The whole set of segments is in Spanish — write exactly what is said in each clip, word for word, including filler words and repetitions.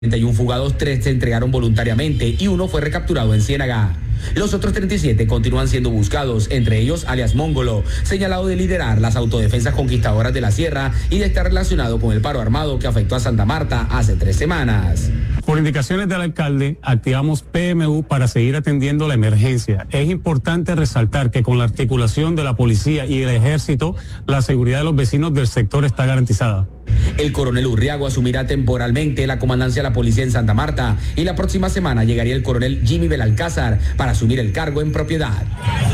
treinta y uno fugados, tres se entregaron voluntariamente y uno fue recapturado en Ciénaga. Los otros treinta y siete continúan siendo buscados, entre ellos alias Mongolo, señalado de liderar las autodefensas conquistadoras de la sierra y de estar relacionado con el paro armado que afectó a Santa Marta hace tres semanas. Por indicaciones del alcalde, activamos P M U para seguir atendiendo la emergencia. Es importante resaltar que con la articulación de la policía y el ejército, la seguridad de los vecinos del sector está garantizada. El coronel Urriago asumirá temporalmente la comandancia de la policía en Santa Marta y la próxima semana llegaría el coronel Jimmy Belalcázar para asumir el cargo en propiedad.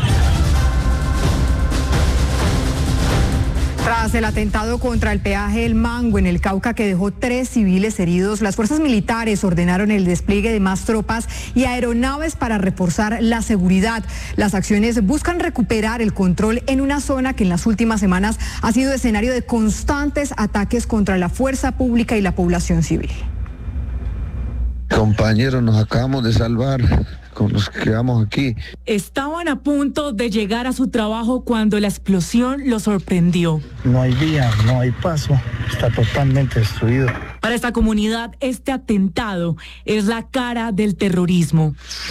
Tras el atentado contra el peaje El Mango en el Cauca que dejó tres civiles heridos, las fuerzas militares ordenaron el despliegue de más tropas y aeronaves para reforzar la seguridad. Las acciones buscan recuperar el control en una zona que en las últimas semanas ha sido escenario de constantes ataques contra la fuerza pública y la población civil. Compañeros, nos acabamos de salvar. Con los que quedamos aquí. Estaban a punto de llegar a su trabajo cuando la explosión los sorprendió. No hay vía, no hay paso, está totalmente destruido. Para esta comunidad, este atentado es la cara del terrorismo.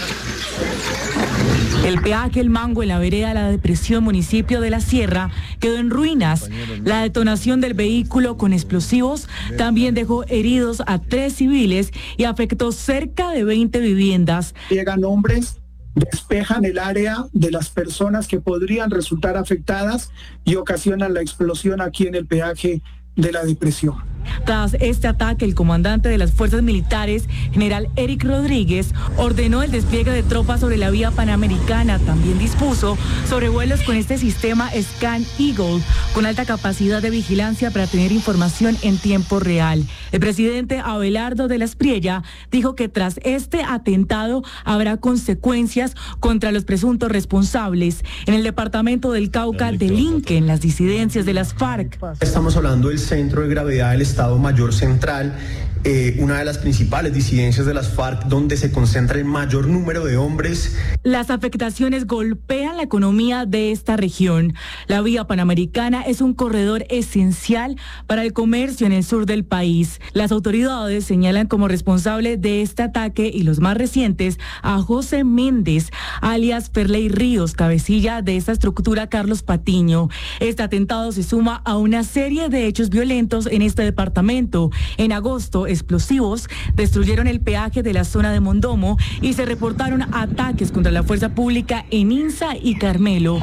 El peaje El Mango en la vereda La Depresión, municipio de La Sierra, quedó en ruinas. La detonación del vehículo con explosivos también dejó heridos a tres civiles y afectó cerca de veinte viviendas. Llegan hombres, despejan el área de las personas que podrían resultar afectadas y ocasionan la explosión aquí en el peaje de La Depresión. Tras este ataque, el comandante de las fuerzas militares, general Eric Rodríguez, ordenó el despliegue de tropas sobre la vía panamericana. También dispuso sobrevuelos con este sistema Scan Eagle, con alta capacidad de vigilancia para tener información en tiempo real. El presidente Abelardo de la Espriella dijo que tras este atentado habrá consecuencias contra los presuntos responsables. En el departamento del Cauca delinquen las disidencias de las FARC. Estamos hablando del centro de gravedad del Estado Mayor Central, eh, una de las principales disidencias de las FARC, donde se concentra el mayor número de hombres. Las afectaciones golpean la economía de esta región. La vía panamericana es un corredor esencial para el comercio en el sur del país. Las autoridades señalan como responsable de este ataque y los más recientes a José Méndez, alias Ferley Ríos, cabecilla de esta estructura Carlos Patiño. Este atentado se suma a una serie de hechos violentos en este departamento. En agosto, explosivos destruyeron el peaje de la zona de Mondomo y se reportaron ataques contra la fuerza pública en Insa y Carmelo.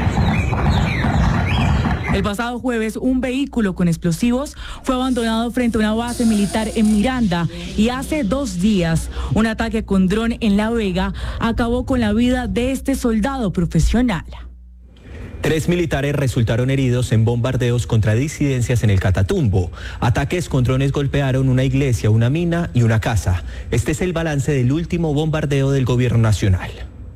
El pasado jueves, un vehículo con explosivos fue abandonado frente a una base militar en Miranda y hace dos días, un ataque con dron en La Vega acabó con la vida de este soldado profesional. Tres militares resultaron heridos en bombardeos contra disidencias en el Catatumbo. Ataques con drones golpearon una iglesia, una mina y una casa. Este es el balance del último bombardeo del gobierno nacional.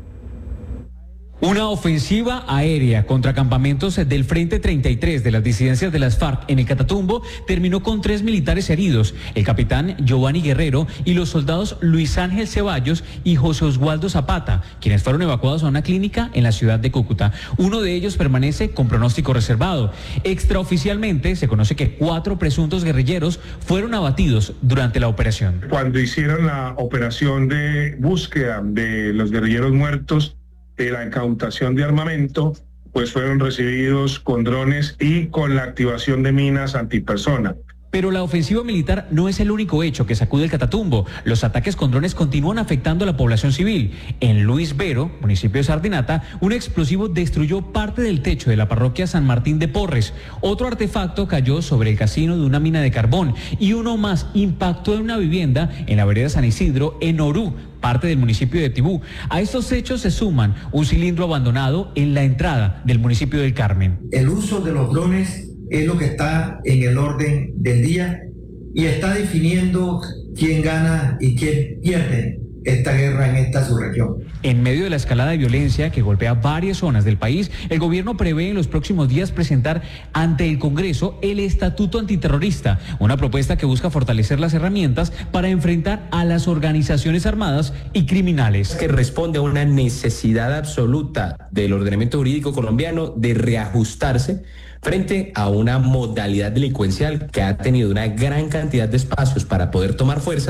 Una ofensiva aérea contra campamentos del Frente treinta y tres de las disidencias de las FARC en el Catatumbo terminó con tres militares heridos, el capitán Giovanni Guerrero y los soldados Luis Ángel Ceballos y José Oswaldo Zapata, quienes fueron evacuados a una clínica en la ciudad de Cúcuta. Uno de ellos permanece con pronóstico reservado. Extraoficialmente se conoce que cuatro presuntos guerrilleros fueron abatidos durante la operación. Cuando hicieron la operación de búsqueda de los guerrilleros muertos, de la incautación de armamento, pues fueron recibidos con drones y con la activación de minas antipersona. Pero la ofensiva militar no es el único hecho que sacude el Catatumbo. Los ataques con drones continúan afectando a la población civil. En Luis Vero, municipio de Sardinata, un explosivo destruyó parte del techo de la parroquia San Martín de Porres. Otro artefacto cayó sobre el casino de una mina de carbón y uno más impactó en una vivienda en la vereda San Isidro, en Orú, parte del municipio de Tibú. A estos hechos se suman un cilindro abandonado en la entrada del municipio del Carmen. El uso de los drones es lo que está en el orden del día y está definiendo quién gana y quién pierde esta guerra en esta subregión. En medio de la escalada de violencia que golpea varias zonas del país, el gobierno prevé en los próximos días presentar ante el Congreso el Estatuto Antiterrorista, una propuesta que busca fortalecer las herramientas para enfrentar a las organizaciones armadas y criminales. Que responde a una necesidad absoluta del ordenamiento jurídico colombiano de reajustarse frente a una modalidad delincuencial que ha tenido una gran cantidad de espacios para poder tomar fuerzas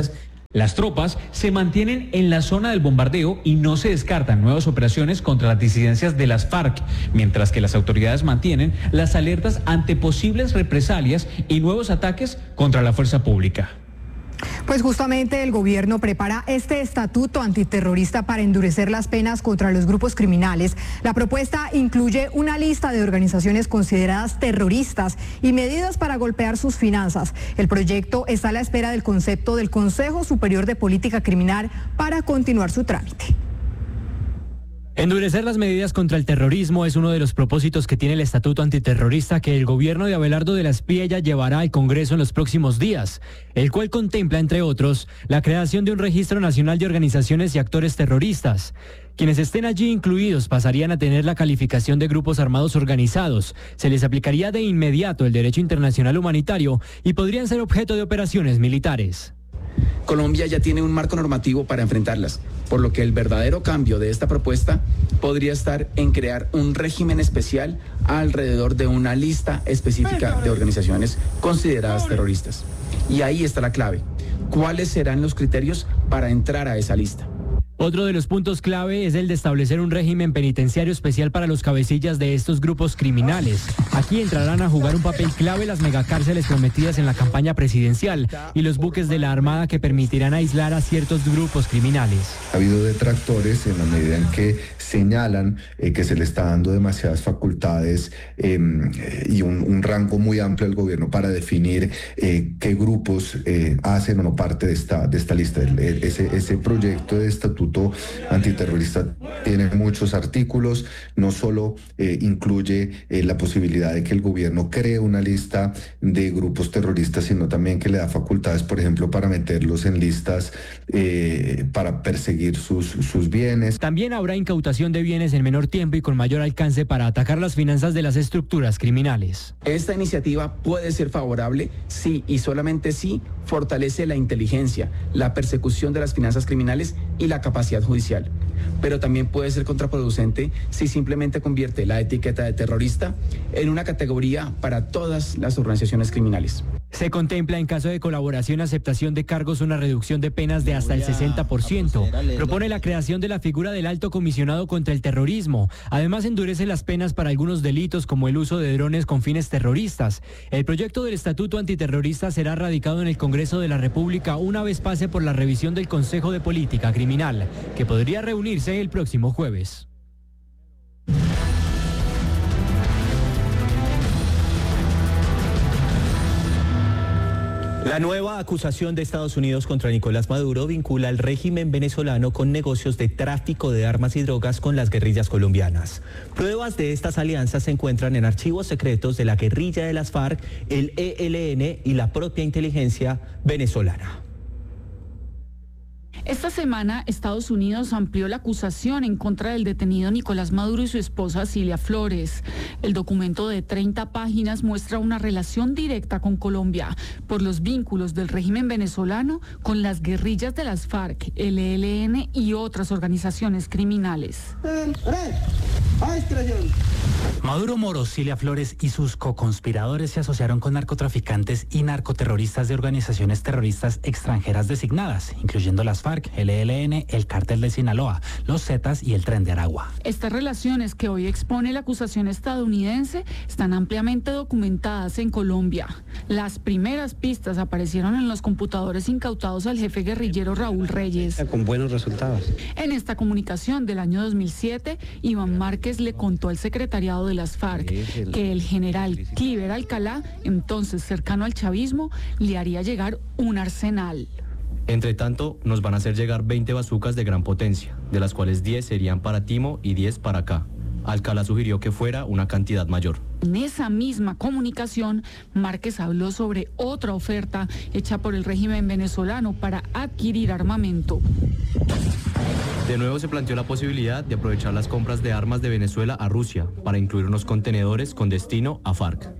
Las tropas se mantienen en la zona del bombardeo y no se descartan nuevas operaciones contra las disidencias de las FARC, mientras que las autoridades mantienen las alertas ante posibles represalias y nuevos ataques contra la fuerza pública. Pues justamente el gobierno prepara este estatuto antiterrorista para endurecer las penas contra los grupos criminales. La propuesta incluye una lista de organizaciones consideradas terroristas y medidas para golpear sus finanzas. El proyecto está a la espera del concepto del Consejo Superior de Política Criminal para continuar su trámite. Endurecer las medidas contra el terrorismo es uno de los propósitos que tiene el Estatuto Antiterrorista que el gobierno de Abelardo de la Espriella llevará al Congreso en los próximos días, el cual contempla, entre otros, la creación de un registro nacional de organizaciones y actores terroristas. Quienes estén allí incluidos pasarían a tener la calificación de grupos armados organizados, se les aplicaría de inmediato el derecho internacional humanitario y podrían ser objeto de operaciones militares. Colombia ya tiene un marco normativo para enfrentarlas, por lo que el verdadero cambio de esta propuesta podría estar en crear un régimen especial alrededor de una lista específica de organizaciones consideradas terroristas. Y ahí está la clave. ¿Cuáles serán los criterios para entrar a esa lista? Otro de los puntos clave es el de establecer un régimen penitenciario especial para los cabecillas de estos grupos criminales. Aquí entrarán a jugar un papel clave las megacárceles prometidas en la campaña presidencial y los buques de la Armada que permitirán aislar a ciertos grupos criminales. Ha habido detractores en la medida en que señalan eh, que se le está dando demasiadas facultades eh, y un, un rango muy amplio al gobierno para definir eh, qué grupos eh, hacen o no parte de esta, de esta lista. El, ese, ese proyecto de estatuto antiterrorista tiene muchos artículos, no solo eh, incluye eh, la posibilidad de que el gobierno cree una lista de grupos terroristas, sino también que le da facultades, por ejemplo, para meterlos en listas eh, para perseguir sus, sus bienes. También habrá incautación de bienes en menor tiempo y con mayor alcance para atacar las finanzas de las estructuras criminales. Esta iniciativa puede ser favorable si y solamente si fortalece la inteligencia, la persecución de las finanzas criminales y la capacidad judicial. Pero también puede ser contraproducente si simplemente convierte la etiqueta de terrorista en una categoría para todas las organizaciones criminales. Se contempla en caso de colaboración aceptación de cargos una reducción de penas de hasta el sesenta por ciento. Propone la creación de la figura del alto comisionado contra el terrorismo. Además endurece las penas para algunos delitos como el uso de drones con fines terroristas. El proyecto del Estatuto Antiterrorista será radicado en el Congreso de la República una vez pase por la revisión del Consejo de Política Criminal, que podría reunirse el próximo jueves. La nueva acusación de Estados Unidos contra Nicolás Maduro vincula al régimen venezolano con negocios de tráfico de armas y drogas con las guerrillas colombianas. Pruebas de estas alianzas se encuentran en archivos secretos de la guerrilla de las FARC, el E L N y la propia inteligencia venezolana. Esta semana, Estados Unidos amplió la acusación en contra del detenido Nicolás Maduro y su esposa Cilia Flores. El documento de treinta páginas muestra una relación directa con Colombia por los vínculos del régimen venezolano con las guerrillas de las FARC, el E L N y otras organizaciones criminales. Maduro Moro, Cilia Flores y sus coconspiradores se asociaron con narcotraficantes y narcoterroristas de organizaciones terroristas extranjeras designadas, incluyendo las FARC, el E L N, el Cártel de Sinaloa, los Zetas y el Tren de Aragua. Estas relaciones que hoy expone la acusación estadounidense están ampliamente documentadas en Colombia. Las primeras pistas aparecieron en los computadores incautados al jefe guerrillero Raúl Reyes. Con buenos resultados. En esta comunicación del año dos mil siete, Iván Márquez le contó al secretariado de las FARC que el general Cliver Alcalá, entonces cercano al chavismo, le haría llegar un arsenal. Entre tanto, nos van a hacer llegar veinte bazucas de gran potencia, de las cuales diez serían para Timo y diez para acá. Alcalá sugirió que fuera una cantidad mayor. En esa misma comunicación, Márquez habló sobre otra oferta hecha por el régimen venezolano para adquirir armamento. De nuevo se planteó la posibilidad de aprovechar las compras de armas de Venezuela a Rusia para incluir unos contenedores con destino a FARC.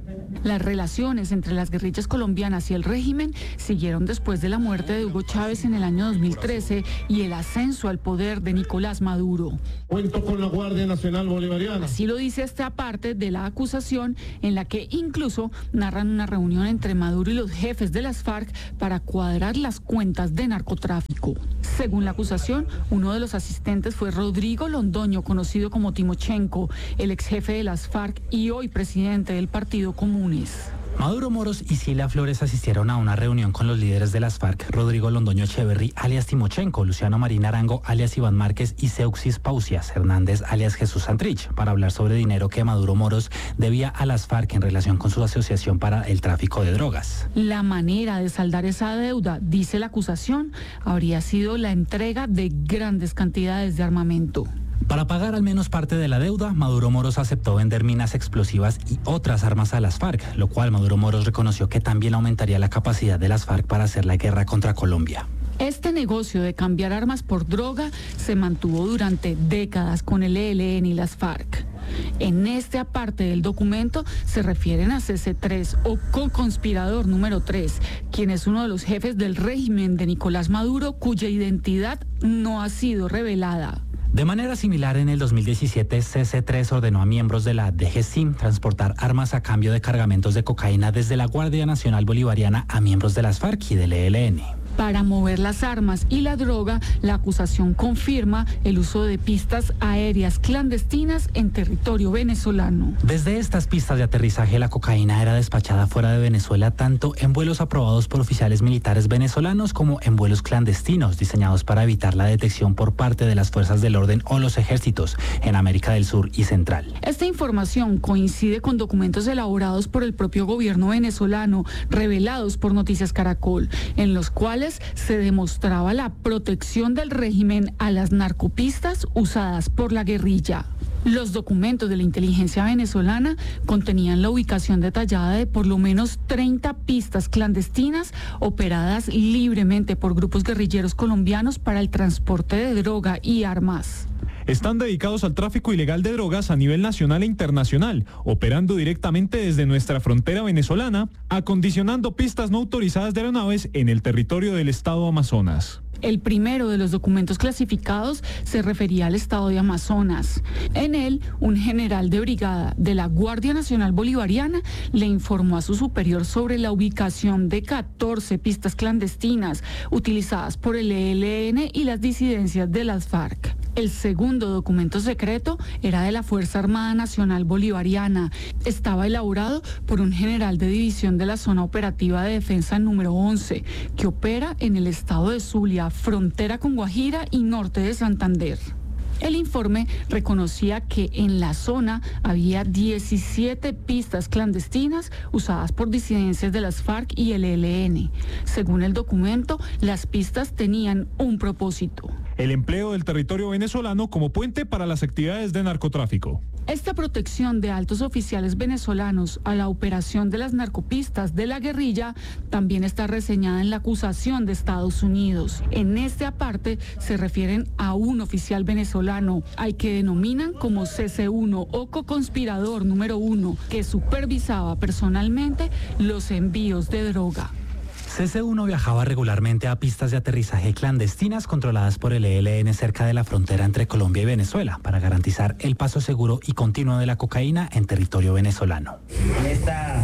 Las relaciones entre las guerrillas colombianas y el régimen siguieron después de la muerte de Hugo Chávez en el año dos mil trece y el ascenso al poder de Nicolás Maduro. Cuento con la Guardia Nacional Bolivariana. Así lo dice esta parte de la acusación, en la que incluso narran una reunión entre Maduro y los jefes de las FARC para cuadrar las cuentas de narcotráfico. Según la acusación, uno de los asistentes fue Rodrigo Londoño, conocido como Timochenko, el ex jefe de las FARC y hoy presidente del Partido Comunes. Maduro Moros y Cilia Flores asistieron a una reunión con los líderes de las FARC, Rodrigo Londoño Echeverry, alias Timochenko, Luciano Marín Arango, alias Iván Márquez, y Seuxis Pausias Hernández, alias Jesús Santrich, para hablar sobre dinero que Maduro Moros debía a las FARC en relación con su asociación para el tráfico de drogas. La manera de saldar esa deuda, dice la acusación, habría sido la entrega de grandes cantidades de armamento. Para pagar al menos parte de la deuda, Maduro Moros aceptó vender minas explosivas y otras armas a las FARC, lo cual Maduro Moros reconoció que también aumentaría la capacidad de las FARC para hacer la guerra contra Colombia. Este negocio de cambiar armas por droga se mantuvo durante décadas con el E L N y las FARC. En esta parte del documento se refieren a C C tres o co-conspirador número tres, quien es uno de los jefes del régimen de Nicolás Maduro, cuya identidad no ha sido revelada. De manera similar, en el dos mil diecisiete, C C tres ordenó a miembros de la D G S I M transportar armas a cambio de cargamentos de cocaína desde la Guardia Nacional Bolivariana a miembros de las FARC y del E L N. Para mover las armas y la droga, la acusación confirma el uso de pistas aéreas clandestinas en territorio venezolano. Desde estas pistas de aterrizaje, la cocaína era despachada fuera de Venezuela tanto en vuelos aprobados por oficiales militares venezolanos como en vuelos clandestinos diseñados para evitar la detección por parte de las fuerzas del orden o los ejércitos en América del Sur y Central. Esta información coincide con documentos elaborados por el propio gobierno venezolano, revelados por Noticias Caracol, en los cuales se demostraba la protección del régimen a las narcopistas usadas por la guerrilla. Los documentos de la inteligencia venezolana contenían la ubicación detallada de por lo menos treinta pistas clandestinas operadas libremente por grupos guerrilleros colombianos para el transporte de droga y armas. Están dedicados al tráfico ilegal de drogas a nivel nacional e internacional, operando directamente desde nuestra frontera venezolana, acondicionando pistas no autorizadas de aeronaves en el territorio del estado Amazonas. El primero de los documentos clasificados se refería al estado de Amazonas. En él, un general de brigada de la Guardia Nacional Bolivariana le informó a su superior sobre la ubicación de catorce pistas clandestinas utilizadas por el E L N y las disidencias de las FARC. El segundo documento secreto era de la Fuerza Armada Nacional Bolivariana. Estaba elaborado por un general de división de la Zona Operativa de Defensa número once, que opera en el estado de Zulia, frontera con Guajira y norte de Santander. El informe reconocía que en la zona había diecisiete pistas clandestinas usadas por disidencias de las FARC y el E L N. Según el documento, las pistas tenían un propósito: el empleo del territorio venezolano como puente para las actividades de narcotráfico. Esta protección de altos oficiales venezolanos a la operación de las narcopistas de la guerrilla también está reseñada en la acusación de Estados Unidos. En esta parte se refieren a un oficial venezolano, al que denominan como C C uno o co-conspirador número uno, que supervisaba personalmente los envíos de droga. C C uno viajaba regularmente a pistas de aterrizaje clandestinas controladas por el E L N cerca de la frontera entre Colombia y Venezuela para garantizar el paso seguro y continuo de la cocaína en territorio venezolano. Esta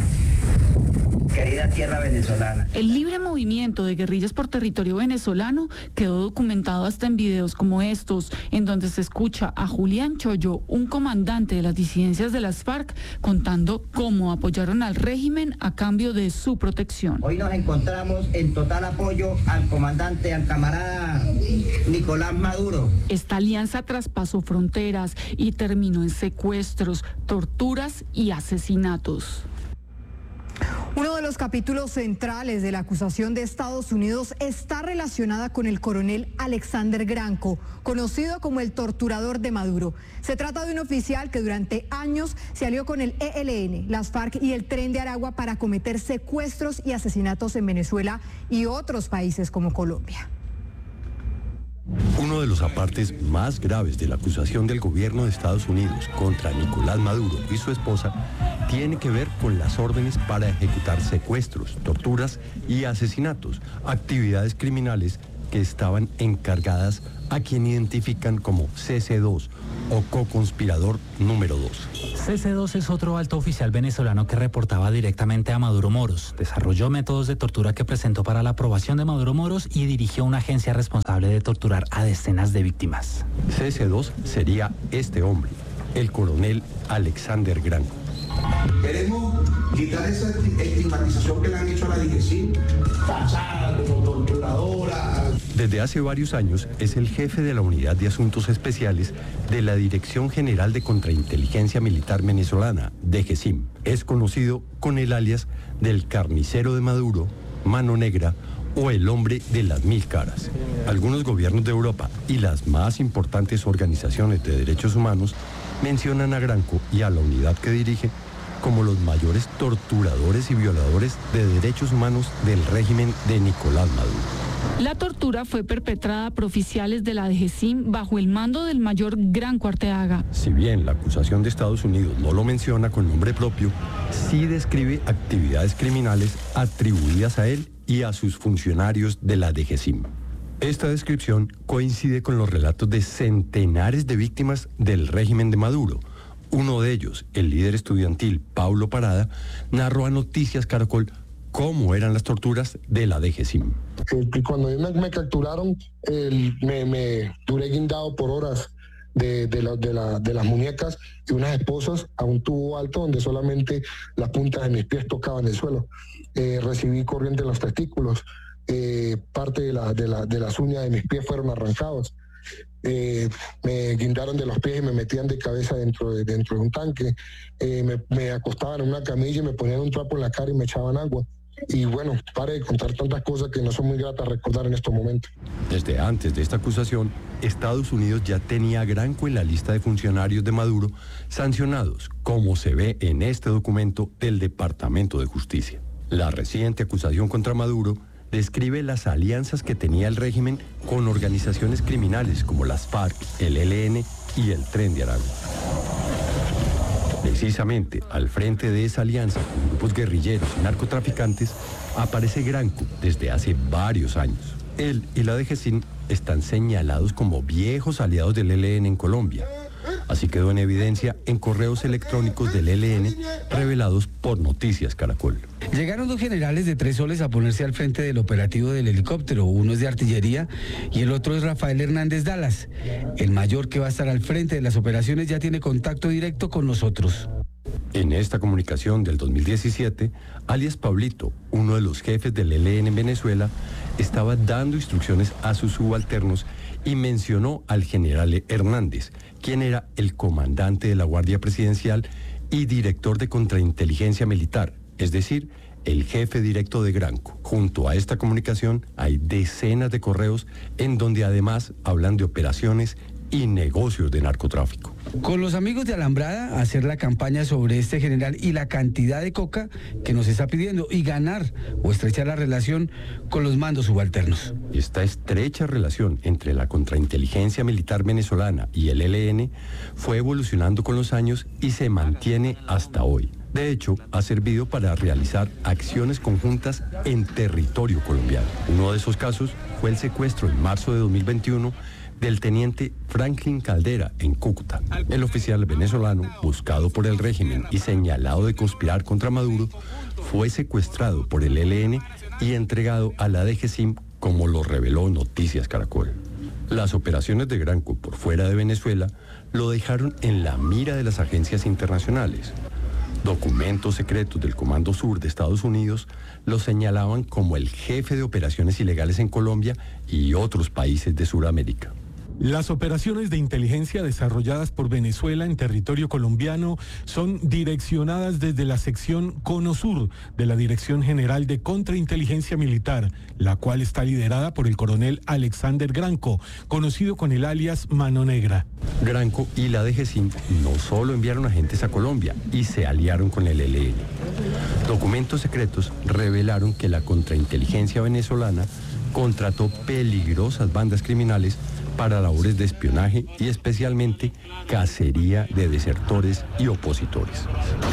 querida tierra venezolana. El libre movimiento de guerrillas por territorio venezolano quedó documentado hasta en videos como estos, en donde se escucha a Julián Choyo, un comandante de las disidencias de las FARC, contando cómo apoyaron al régimen a cambio de su protección. Hoy nos encontramos en total apoyo al comandante, al camarada Nicolás Maduro. Esta alianza traspasó fronteras y terminó en secuestros, torturas y asesinatos. Uno de los capítulos centrales de la acusación de Estados Unidos está relacionada con el coronel Alexander Granco, conocido como el torturador de Maduro. Se trata de un oficial que durante años se alió con el E L N, las FARC y el Tren de Aragua para cometer secuestros y asesinatos en Venezuela y otros países como Colombia. Uno de los apartes más graves de la acusación del gobierno de Estados Unidos contra Nicolás Maduro y su esposa tiene que ver con las órdenes para ejecutar secuestros, torturas y asesinatos, actividades criminales que estaban encargadas a quien identifican como C C dos o co-conspirador número dos. C C dos es otro alto oficial venezolano que reportaba directamente a Maduro Moros. Desarrolló métodos de tortura que presentó para la aprobación de Maduro Moros y dirigió una agencia responsable de torturar a decenas de víctimas. C C dos sería este hombre, el coronel Alexander Granco. Queremos quitar esa estigmatización que le han hecho a la D G C I M, tachada como torturadora. Desde hace varios años es el jefe de la Unidad de Asuntos Especiales de la Dirección General de Contrainteligencia Militar Venezolana, D G C I M. Es conocido con el alias del carnicero de Maduro, Mano Negra o el hombre de las mil caras. Algunos gobiernos de Europa y las más importantes organizaciones de derechos humanos mencionan a Granco y a la unidad que dirige como los mayores torturadores y violadores de derechos humanos del régimen de Nicolás Maduro. La tortura fue perpetrada por oficiales de la D G C I M bajo el mando del mayor Granco Arteaga. Si bien la acusación de Estados Unidos no lo menciona con nombre propio, sí describe actividades criminales atribuidas a él y a sus funcionarios de la D G C I M. Esta descripción coincide con los relatos de centenares de víctimas del régimen de Maduro. Uno de ellos, el líder estudiantil Paulo Parada, narró a Noticias Caracol cómo eran las torturas de la D G C I M. Eh, cuando me, me capturaron, el, me, me duré guindado por horas de, de, la, de, la, de las muñecas y unas esposas a un tubo alto donde solamente las puntas de mis pies tocaban el suelo. Eh, recibí corriente en los testículos. Eh, parte de, la, de, la, de las uñas de mis pies fueron arrancados. Eh, me guindaron de los pies y me metían de cabeza dentro de, dentro de un tanque. Eh, me, me acostaban en una camilla y me ponían un trapo en la cara y me echaban agua. Y bueno, pare de contar tantas cosas que no son muy gratas recordar en estos momentos. Desde antes de esta acusación, Estados Unidos ya tenía a Granco en la lista de funcionarios de Maduro sancionados, como se ve en este documento del Departamento de Justicia. La reciente acusación contra Maduro describe las alianzas que tenía el régimen con organizaciones criminales como las FARC, el E L N y el Tren de Aragua. Precisamente al frente de esa alianza con grupos guerrilleros y narcotraficantes aparece Granco desde hace varios años. Él y la D G C I M están señalados como viejos aliados del E L N en Colombia. Así quedó en evidencia en correos electrónicos del E L N revelados por Noticias Caracol. Llegaron dos generales de Tres Soles a ponerse al frente del operativo del helicóptero. Uno es de artillería y el otro es Rafael Hernández Dallas. El mayor que va a estar al frente de las operaciones ya tiene contacto directo con nosotros. En esta comunicación del dos mil diecisiete, alias Pablito, uno de los jefes del E L N en Venezuela, estaba dando instrucciones a sus subalternos y mencionó al general Hernández, quien era el comandante de la Guardia Presidencial y director de Contrainteligencia Militar, es decir, el jefe directo de Granco. Junto a esta comunicación hay decenas de correos en donde además hablan de operaciones y negocios de narcotráfico. Con los amigos de Alambrada, hacer la campaña sobre este general y la cantidad de coca que nos está pidiendo y ganar o estrechar la relación con los mandos subalternos. Esta estrecha relación entre la contrainteligencia militar venezolana y el E L N fue evolucionando con los años y se mantiene hasta hoy. De hecho, ha servido para realizar acciones conjuntas en territorio colombiano. Uno de esos casos fue el secuestro en marzo de dos mil veintiuno del teniente Franklin Caldera en Cúcuta. El oficial venezolano, buscado por el régimen y señalado de conspirar contra Maduro, fue secuestrado por el E L N y entregado a la D G C I M, como lo reveló Noticias Caracol. Las operaciones de Granco por fuera de Venezuela lo dejaron en la mira de las agencias internacionales. Documentos secretos del Comando Sur de Estados Unidos lo señalaban como el jefe de operaciones ilegales en Colombia y otros países de Sudamérica. Las operaciones de inteligencia desarrolladas por Venezuela en territorio colombiano son direccionadas desde la sección Cono Sur de la Dirección General de Contrainteligencia Militar, la cual está liderada por el coronel Alexander Granco, conocido con el alias Mano Negra. Granco y la D G C I M no solo enviaron agentes a Colombia y se aliaron con el E L N. Documentos secretos revelaron que la contrainteligencia venezolana contrató peligrosas bandas criminales para labores de espionaje y especialmente cacería de desertores y opositores.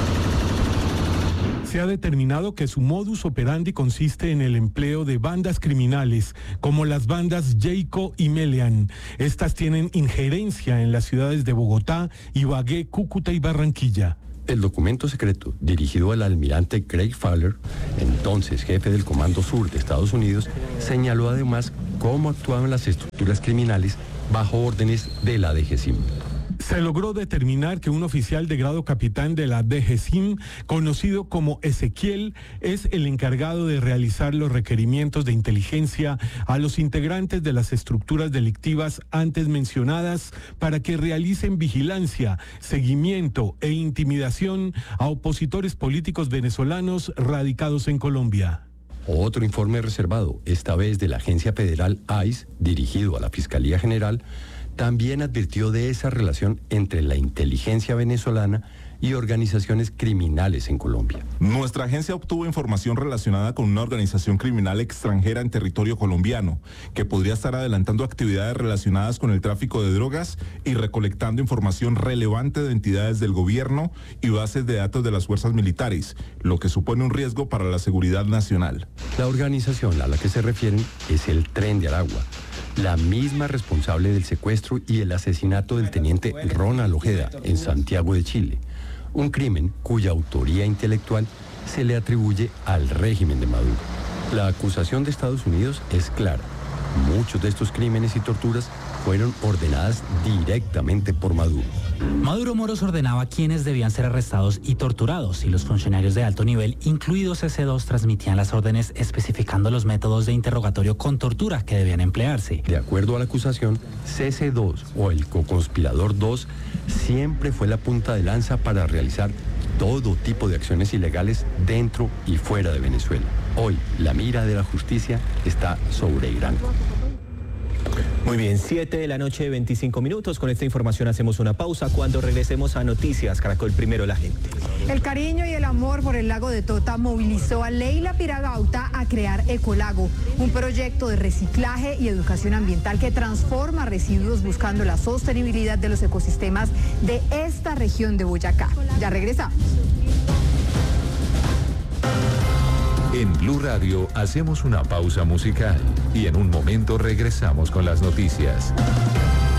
Se ha determinado que su modus operandi consiste en el empleo de bandas criminales, como las bandas Jayco y Melian. Estas tienen injerencia en las ciudades de Bogotá, Ibagué, Cúcuta y Barranquilla. El documento secreto, dirigido al almirante Craig Fowler, entonces jefe del Comando Sur de Estados Unidos, señaló además cómo actuaban las estructuras criminales bajo órdenes de la D G S I M. Se logró determinar que un oficial de grado capitán de la D G S I M, conocido como Ezequiel, es el encargado de realizar los requerimientos de inteligencia a los integrantes de las estructuras delictivas antes mencionadas para que realicen vigilancia, seguimiento e intimidación a opositores políticos venezolanos radicados en Colombia. Otro informe reservado, esta vez de la agencia federal I C E, dirigido a la Fiscalía General, también advirtió de esa relación entre la inteligencia venezolana y organizaciones criminales en Colombia. Nuestra agencia obtuvo información relacionada con una organización criminal extranjera en territorio colombiano, que podría estar adelantando actividades relacionadas con el tráfico de drogas y recolectando información relevante de entidades del gobierno y bases de datos de las fuerzas militares, lo que supone un riesgo para la seguridad nacional. La organización a la que se refieren es el Tren de Aragua, la misma responsable del secuestro y el asesinato del teniente Ronald Ojeda en Santiago de Chile, un crimen cuya autoría intelectual se le atribuye al régimen de Maduro. La acusación de Estados Unidos es clara. Muchos de estos crímenes y torturas fueron ordenadas directamente por Maduro. Maduro Moros ordenaba quiénes debían ser arrestados y torturados, y los funcionarios de alto nivel, incluidos C C dos, transmitían las órdenes especificando los métodos de interrogatorio con tortura que debían emplearse. De acuerdo a la acusación, C C dos o el coconspirador dos siempre fue la punta de lanza para realizar todo tipo de acciones ilegales dentro y fuera de Venezuela. Hoy, la mira de la justicia está sobre Irán. Muy bien, siete de la noche, veinticinco minutos. Con esta información hacemos una pausa. Cuando regresemos a Noticias Caracol, primero la gente. El cariño y el amor por el lago de Tota movilizó a Leila Piragauta a crear Ecolago, un proyecto de reciclaje y educación ambiental que transforma residuos buscando la sostenibilidad de los ecosistemas de esta región de Boyacá. Ya regresamos. En Blue Radio hacemos una pausa musical y en un momento regresamos con las noticias.